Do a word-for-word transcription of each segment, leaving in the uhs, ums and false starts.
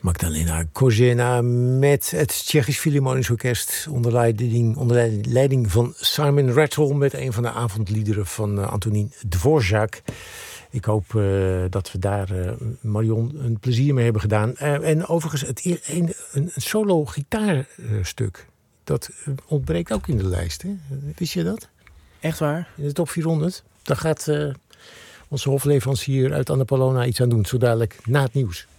Magdalena Kozena met het Tsjechisch Philharmonisch Orkest onder leiding, onder leiding van Simon Rattle met een van de avondliederen van uh, Antonín Dvořák. Ik hoop uh, dat we daar uh, Marion een plezier mee hebben gedaan. Uh, en overigens het een, een, een solo gitaarstuk, dat uh, ontbreekt ook in de lijst. Hè? Wist je dat? Echt waar? In de top vierhonderd. Daar gaat uh, onze hofleverancier uit Annapolona iets aan doen, zo dadelijk na het nieuws.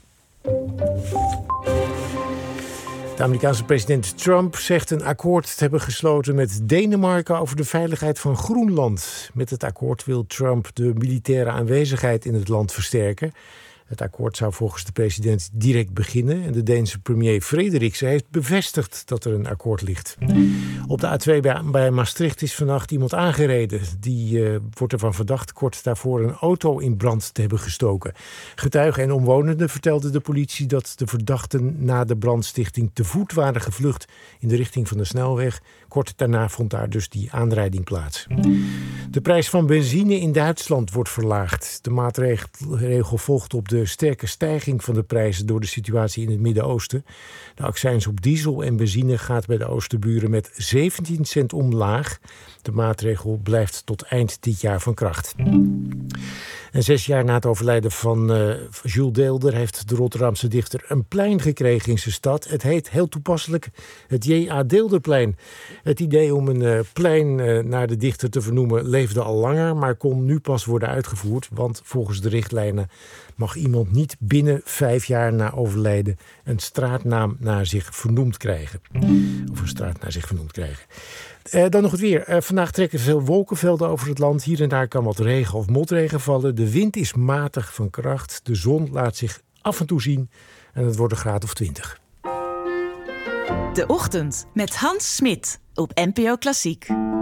De Amerikaanse president Trump zegt een akkoord te hebben gesloten met Denemarken over de veiligheid van Groenland. Met het akkoord wil Trump de militaire aanwezigheid in het land versterken. Het akkoord zou volgens de president direct beginnen. En de Deense premier Frederiksen heeft bevestigd dat er een akkoord ligt. Op de A twee bij, bij Maastricht is vannacht iemand aangereden. Die uh, wordt ervan verdacht kort daarvoor een auto in brand te hebben gestoken. Getuigen en omwonenden vertelden de politie dat de verdachten na de brandstichting te voet waren gevlucht in de richting van de snelweg. Kort daarna vond daar dus die aanrijding plaats. De prijs van benzine in Duitsland wordt verlaagd. De maatregel volgt op de sterke stijging van de prijzen door de situatie in het Midden-Oosten. De accijns op diesel en benzine gaat bij de Oosterburen met zeventien cent omlaag. De maatregel blijft tot eind dit jaar van kracht. En zes jaar na het overlijden van uh, Jules Deelder heeft de Rotterdamse dichter een plein gekregen in zijn stad. Het heet heel toepasselijk het J A. Deelderplein. Het idee om een uh, plein uh, naar de dichter te vernoemen leefde al langer, maar kon nu pas worden uitgevoerd. Want volgens de richtlijnen mag iemand niet binnen vijf jaar na overlijden een straatnaam naar zich vernoemd krijgen. Of een straat naar zich vernoemd krijgen. Uh, dan nog het weer. Uh, vandaag trekken veel wolkenvelden over het land. Hier en daar kan wat regen of motregen vallen. De wind is matig van kracht. De zon laat zich af en toe zien. En het wordt een graad of twintig. De Ochtend met Hans Smit op N P O Klassiek.